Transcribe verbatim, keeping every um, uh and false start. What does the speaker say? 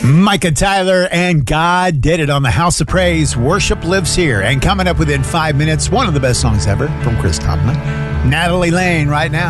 Micah Tyler and God Did It on the House of Praise. Worship lives here. And coming up within five minutes, one of the best songs ever from Chris Tomlin. Natalie Lane right now.